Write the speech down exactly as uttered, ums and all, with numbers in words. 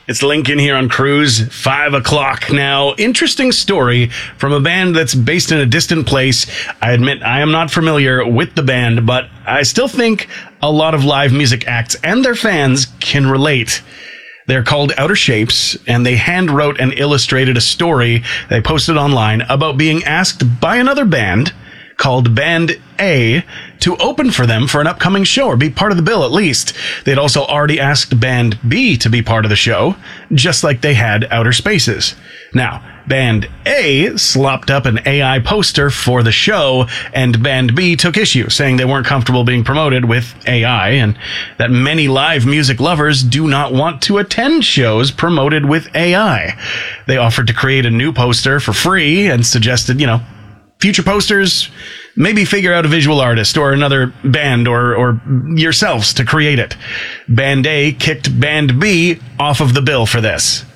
It's Lincoln here on Cruise, five o'clock now. Interesting story from a band that's based in a distant place. I admit I am not familiar with the band, but I still think a lot of live music acts and their fans can relate. They're called Outer Shapes, and they hand-wrote and illustrated a story they posted online about being asked by another band called Band A to open for them for an upcoming show, or be part of the bill at least. They'd also already asked Band B to be part of the show, just like they had Outer Spaces. Now, Band A slopped up an A I poster for the show, and Band B took issue, saying they weren't comfortable being promoted with A I, and that many live music lovers do not want to attend shows promoted with A I. They offered to create a new poster for free and suggested, you know, future posters, maybe figure out a visual artist or another band or or yourselves to create it. Band A kicked Band B off of the bill for this.